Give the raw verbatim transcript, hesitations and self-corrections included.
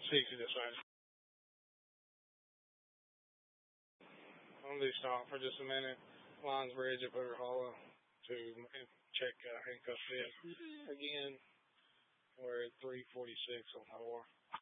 sixty this way. I'm going to stop for just a minute. Lions Bridge up over Hollow to check uh, handcuff fit. Again, we're at three forty-six on four.